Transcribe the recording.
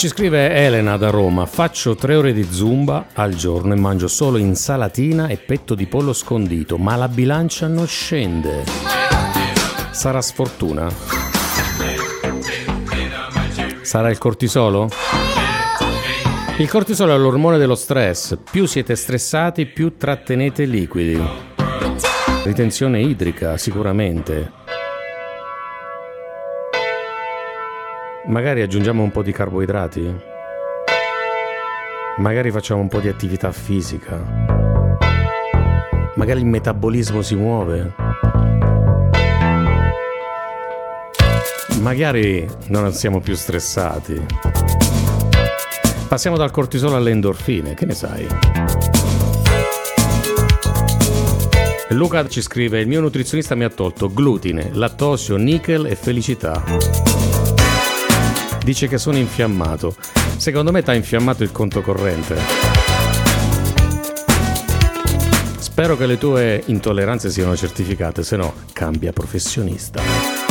Ci scrive Elena da Roma: faccio 3 ore di zumba al giorno e mangio solo insalatina e petto di pollo scondito, ma la bilancia non scende. Sarà sfortuna? Sarà il cortisolo? Il cortisolo è l'ormone dello stress. Più siete stressati, più trattenete liquidi. Ritenzione idrica, sicuramente. Magari aggiungiamo un po' di carboidrati? Magari facciamo un po' di attività fisica? Magari il metabolismo si muove? Magari non siamo più stressati? Passiamo dal cortisolo alle endorfine, che ne sai? Luca ci scrive: il mio nutrizionista mi ha tolto glutine, lattosio, nickel e felicità. Dice che sono infiammato. Secondo me t'ha infiammato il conto corrente. Spero che le tue intolleranze siano certificate, se no cambia professionista.